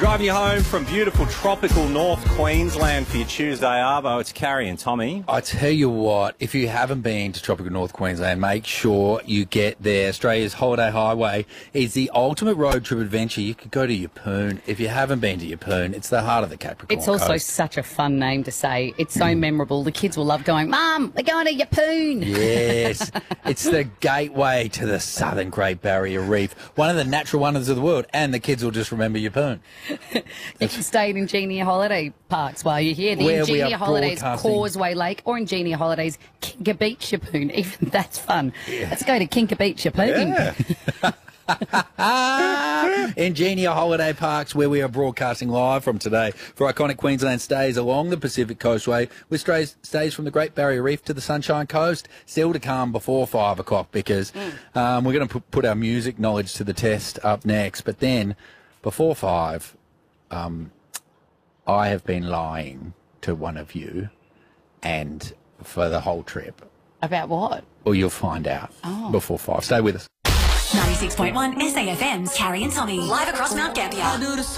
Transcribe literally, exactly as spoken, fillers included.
Driving you home from beautiful tropical North Queensland for your Tuesday arvo. It's Carrie and Tommy. I tell you what, if you haven't been to tropical North Queensland, make sure you get there. Australia's Holiday Highway is the ultimate road trip adventure. You could go to Yeppoon. If you haven't been to Yeppoon, it's the heart of the Capricorn It's also Coast. such a fun name to say. It's so memorable. The kids will love going, Mum, we're going to Yeppoon. Yes, it's the gateway to the southern Great Barrier Reef, one of the natural wonders of the world, and the kids will just remember Yeppoon. You can stay in Ingenia Holiday Parks while you're here. The Where we Ingenia are Holidays broadcasting. Causeway Lake or Ingenia Holidays Kinka Beach Yeppoon. Even that's fun. Let's go to Kinka Beach Yeppoon. Yeah. Ingenia Holiday Parks, where we are broadcasting live from today for iconic Queensland stays along the Pacific Coastway, with stays, stays from the Great Barrier Reef to the Sunshine Coast. Still to come before five o'clock because mm. um, we're going to put, put our music knowledge to the test up next. But then, before five, um, I have been lying to one of you, and for the whole trip. About what? Well, you'll find out oh. before five. Stay with us. ninety-six point one S A F M's Carrie and Tommy. Live across Mount Gambier.